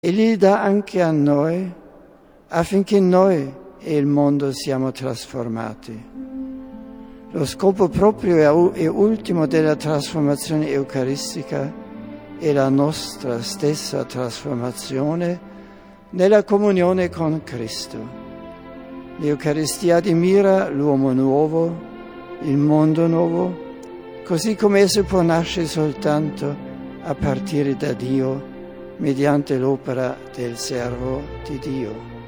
e li dà anche a noi affinché noi e il mondo siamo trasformati. Lo scopo proprio e ultimo della trasformazione eucaristica è la nostra stessa trasformazione nella comunione con Cristo. L'Eucaristia admira l'uomo nuovo, il mondo nuovo, così come esso può nascere soltanto a partire da Dio, mediante l'opera del servo di Dio.